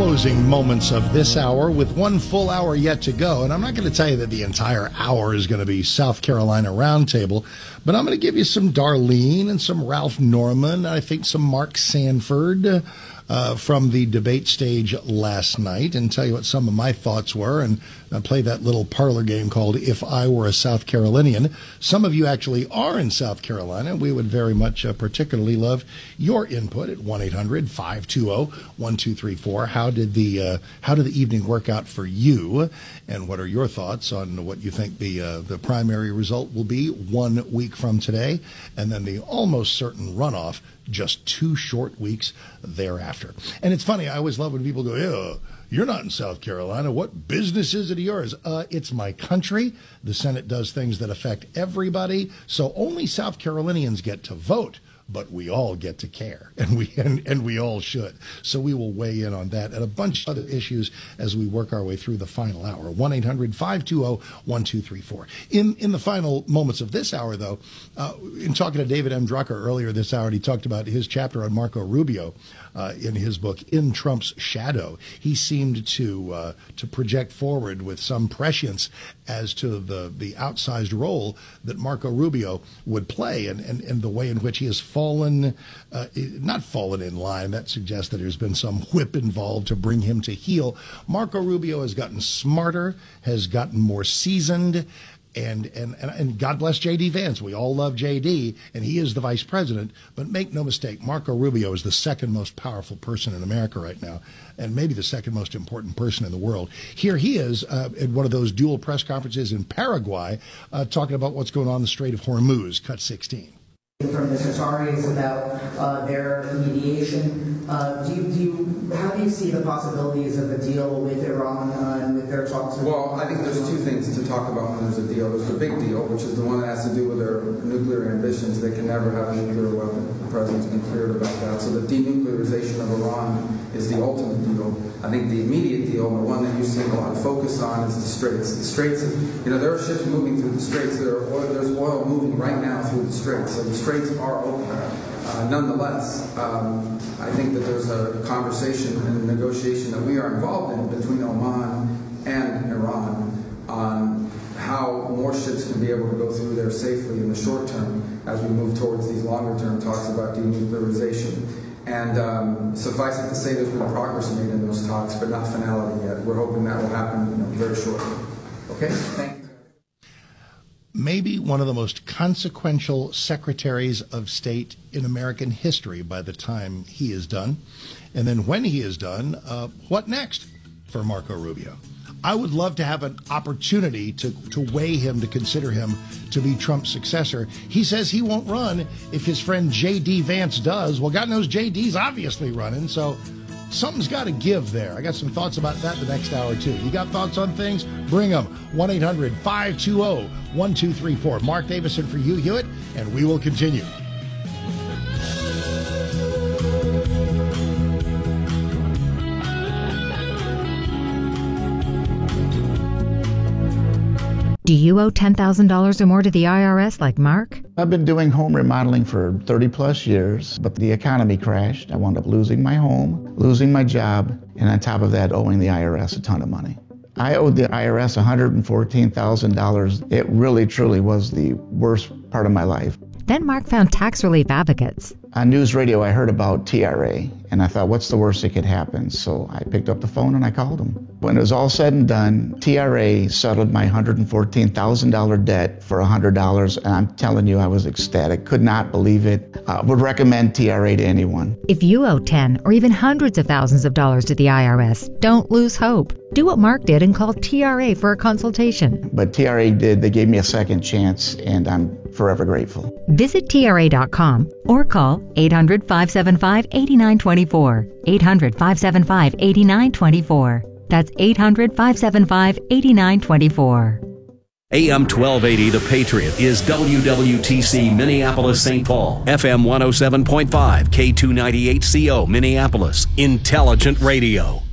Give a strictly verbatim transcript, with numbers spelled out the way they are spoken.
closing moments of this hour with one full hour yet to go. And I'm not going to tell you that the entire hour is going to be South Carolina Roundtable, but I'm going to give you some Darlene and some Ralph Norman, and I think some Mark Sanford uh, from the debate stage last night, and tell you what some of my thoughts were, and uh, play that little parlor game called If I Were a South Carolinian. Some of you actually are in South Carolina. We would very much uh, particularly love your input at one eight hundred five two zero one two three four. How did the uh, how did the evening work out for you, and what are your thoughts on what you think the uh, the primary result will be one week from today, and then the almost certain runoff just two short weeks thereafter? And it's funny, I always love when people go, yeah, you're not in South Carolina. What business is it of yours? Uh, it's my country. The Senate does things that affect everybody, so only South Carolinians get to vote. But we all get to care, and we and, and we all should. So we will weigh in on that and a bunch of other issues as we work our way through the final hour. one eight hundred five two zero one two three four. In in the final moments of this hour, though, uh, in talking to David M. Drucker earlier this hour, he talked about his chapter on Marco Rubio uh, in his book, In Trump's Shadow. He seemed to uh, to project forward with some prescience as to the, the outsized role that Marco Rubio would play, and, and, and the way in which he has fallen, uh, not fallen in line. That suggests that there's been some whip involved to bring him to heel. Marco Rubio has gotten smarter, has gotten more seasoned, and, and, and, and God bless J D. Vance. We all love J D, and he is the vice president. But make no mistake, Marco Rubio is the second most powerful person in America right now, and maybe the second most important person in the world. Here he is uh, at one of those dual press conferences in Paraguay, uh, talking about what's going on in the Strait of Hormuz, cut sixteen. From the Qataris about uh, their mediation. Uh, do you, do you, how do you see the possibilities of a deal with Iran uh, and with their talks? Well, I think there's two things to talk about when there's a deal. There's the big deal, which is the one that has to do with their nuclear ambitions. They can never have a nuclear weapon. The president's been clear about that. So the denuclearization of Iran is the ultimate deal. I think the immediate deal, and the one that you see a lot of focus on, is the Straits. The Straits, you know, there are ships moving through the Straits. There are oil, there's oil moving right now through the Straits. So the Straits are open. Uh, nonetheless, um, I think that there's a conversation and a negotiation that we are involved in between Oman and Iran on how more ships can be able to go through there safely in the short term as we move towards these longer term talks about denuclearization. And um, suffice it to say, there's been progress made in those talks, but not finality yet. We're hoping that will happen, you know, very shortly. Okay? Thank you. Maybe one of the most consequential secretaries of state in American history by the time he is done. And then when he is done, uh, what next for Marco Rubio? I would love to have an opportunity to, to weigh him, to consider him to be Trump's successor. He says he won't run if his friend J D. Vance does. Well, God knows J D's obviously running, so something's got to give there. I got some thoughts about that the next hour, too. You got thoughts on things? Bring them. one eight hundred five two zero one two three four. Mark Davison for you, Hewitt, and we will continue. Do you owe ten thousand dollars or more to the I R S like Mark? I've been doing home remodeling for thirty plus years, but the economy crashed. I wound up losing my home, losing my job, and on top of that, owing the I R S a ton of money. I owed the I R S one hundred fourteen thousand dollars. It really, truly was the worst part of my life. Then Mark found tax relief advocates. On news radio, I heard about T R A, and I thought, what's the worst that could happen? So I picked up the phone and I called them. When it was all said and done, T R A settled my one hundred fourteen thousand dollars debt for one hundred dollars, and I'm telling you, I was ecstatic. Could not believe it. I would recommend T R A to anyone. If you owe ten or even hundreds of thousands of dollars to the I R S, don't lose hope. Do what Mark did and call T R A for a consultation. But T R A did. They gave me a second chance, and I'm forever grateful. Visit T R A dot com or call eight hundred five seven five eight nine two four. eight hundred five seven five eight nine two four. That's eight hundred five seven five eight nine two four. A M twelve eighty The Patriot is W W T C Minneapolis Saint Paul, F M one oh seven point five, K two ninety-eight C O Minneapolis, Intelligent Radio.